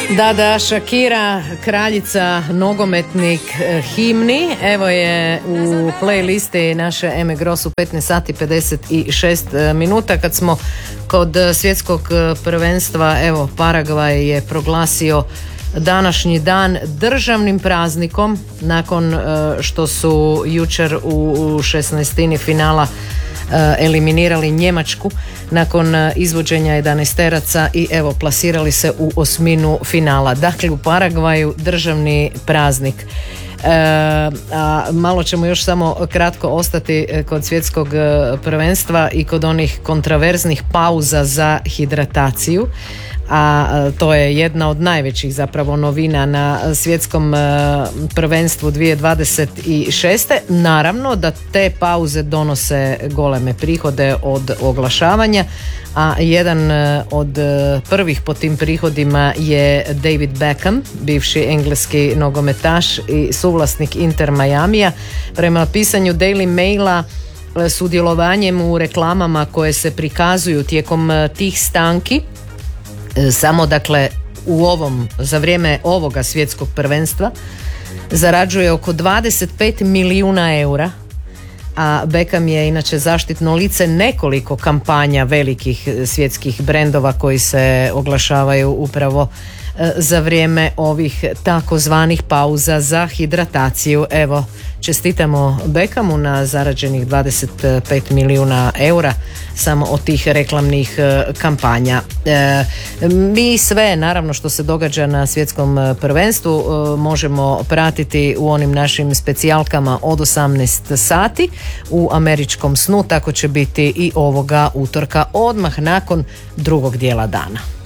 Da, Shakira, kraljica nogometnih himni, evo je u playlisti naše Eme Gross u 15 sati 56 minuta. Kad smo kod svjetskog prvenstva, evo Paragvaj je proglasio današnji dan državnim praznikom nakon što su jučer u 16. finala eliminirali Njemačku nakon izvođenja 11-teraca i evo plasirali se u osminu finala. Dakle, u Paragvaju državni praznik. Malo ćemo još samo kratko ostati kod svjetskog prvenstva i kod onih kontraverznih pauza za hidrataciju, a to je jedna od najvećih zapravo novina na svjetskom prvenstvu 2026. Naravno da te pauze donose goleme prihode od oglašavanja, a jedan od prvih po tim prihodima je David Beckham, bivši engleski nogometaš i suvlasnik Inter Miamija. Prema pisanju Daily Maila, sudjelovanjem u reklamama koje se prikazuju tijekom tih stanki, samo dakle za vrijeme ovoga svjetskog prvenstva zarađuje oko 25 milijuna eura, a Beckham je inače zaštitno lice nekoliko kampanja velikih svjetskih brendova koji se oglašavaju upravo za vrijeme ovih takozvanih pauza za hidrataciju. Evo, čestitamo Beckhamu na zarađenih 25 milijuna eura samo od tih reklamnih kampanja. Mi sve, naravno, što se događa na svjetskom prvenstvu možemo pratiti u onim našim specijalkama od 18 sati u američkom snu. Tako će biti i ovoga utorka odmah nakon drugog dijela dana.